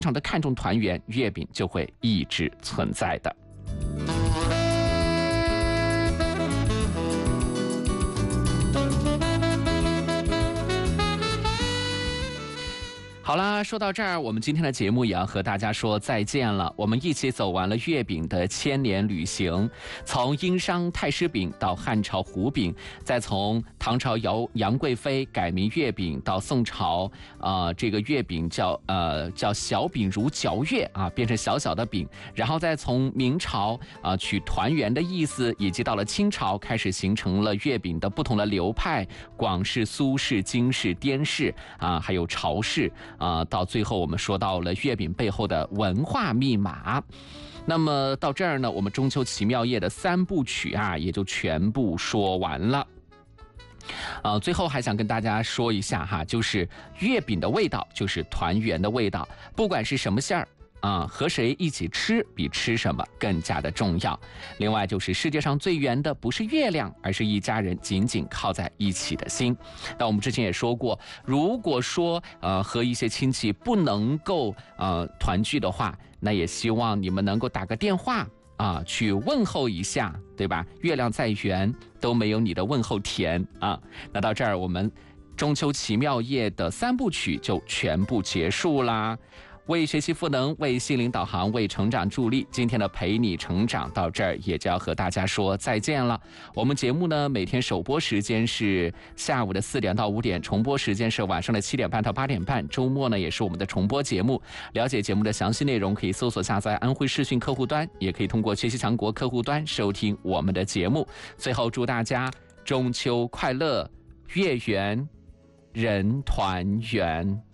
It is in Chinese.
常的看重团圆，月饼就会一直存在的。好啦，说到这儿，我们今天的节目也要和大家说再见了。我们一起走完了月饼的千年旅行，从殷商太师饼到汉朝胡饼，再从唐朝杨贵妃改名月饼到宋朝，这个月饼叫小饼如嚼月啊，变成小小的饼，然后再从明朝取团圆的意思，以及到了清朝开始形成了月饼的不同的流派，广式、苏式、京式、滇式还有潮式。到最后我们说到了月饼背后的文化密码。那么到这儿呢，我们中秋奇妙夜的3部曲也就全部说完了。最后还想跟大家说一下就是月饼的味道就是团圆的味道，不管是什么馅儿和谁一起吃比吃什么更加的重要。另外就是世界上最圆的不是月亮，而是一家人紧紧靠在一起的心。但我们之前也说过，如果说和一些亲戚不能够团聚的话，那也希望你们能够打个电话去问候一下，对吧？月亮再圆都没有你的问候甜那到这儿我们中秋奇妙夜的3部曲就全部结束啦。为学习赋能，为心灵导航，为成长助力，今天的陪你成长到这儿也就要和大家说再见了。我们节目呢，每天首播时间是下午的4点到5点，重播时间是晚上的7点半到8点半，周末呢也是我们的重播节目。了解节目的详细内容，可以搜索下载安徽视讯客户端，也可以通过学习强国客户端收听我们的节目。最后祝大家中秋快乐，月圆人团圆。